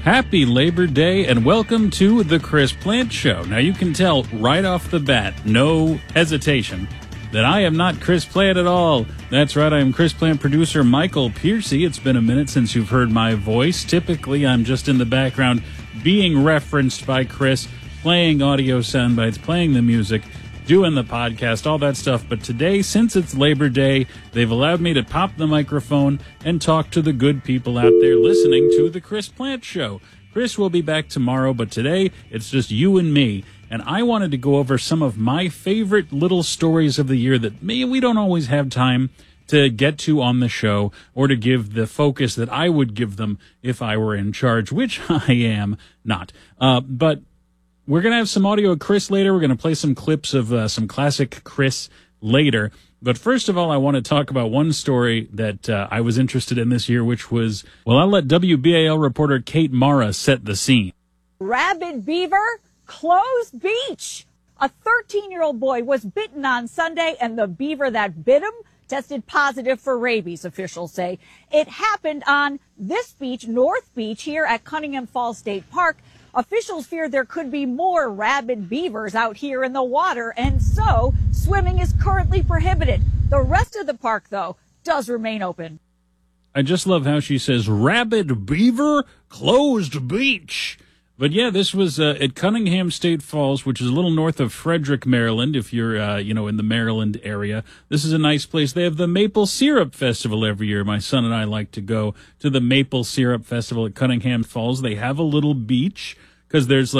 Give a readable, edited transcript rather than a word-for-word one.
Happy Labor Day and welcome to the Chris Plante Show. Now you can tell right off the bat, no hesitation, that I am not Chris Plante at all. That's right, I am Chris Plante producer Michael Piercy. It's been a minute since you've heard my voice. Typically, I'm just in the background being referenced by Chris, playing audio sound bites, playing the music, doing the podcast, all that stuff. But today, since it's Labor Day, they've allowed me to pop the microphone and talk to the good people out there listening to the Chris Plante Show. Chris will be back tomorrow, but today it's just you and me. And I wanted to go over some of my favorite little stories of the year that maybe we don't always have time to get to on the show or to give the focus that I would give them if I were in charge, which I am not. But we're going to have some audio of Chris later. We're going to play some clips of some classic Chris later. But first of all, I want to talk about one story that I was interested in this year, which was, well, I'll let WBAL reporter Kate Mara set the scene. Rabid beaver, closed beach. A 13-year-old boy was bitten on Sunday, and the beaver that bit him tested positive for rabies, officials say. It happened on this beach, North Beach, here at Cunningham Falls State Park. Officials fear there could be more rabid beavers out here in the water, and so swimming is currently prohibited. The rest of the park, though, does remain open. I just love how she says, rabid beaver, closed beach. But yeah, this was at Cunningham State Falls, which is a little north of Frederick, Maryland, if you're, in the Maryland area. This is a nice place. They have the Maple Syrup Festival every year. My son and I like to go to the Maple Syrup Festival at Cunningham Falls. They have a little beach because there's